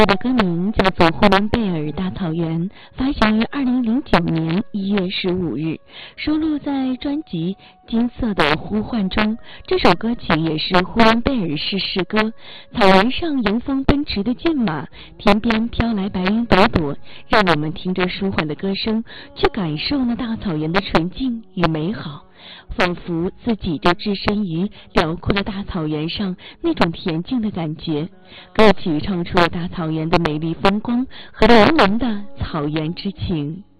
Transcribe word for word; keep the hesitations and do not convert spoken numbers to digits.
歌的歌名叫做《呼伦贝尔大草原》，发行于二零零九年一月十五日，收录在专辑《金色的呼唤》中。这首歌曲也是呼伦贝尔市诗歌。草原上迎风奔驰的骏马，天边飘来白云朵朵，让我们听着舒缓的歌声，去感受那大草原的纯净与美好，仿佛自己就置身于辽阔的大草原上，那种恬静的感觉。歌曲唱出了大草原的美丽风光和浓浓的草原之情。